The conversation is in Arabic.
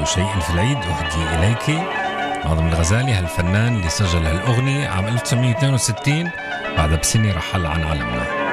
شيء في العيد أهدي إليك. ناظم الغزالي هالفنان اللي سجل هالأغنية عام 1962 بعد بسنة رحل عن عالمنا.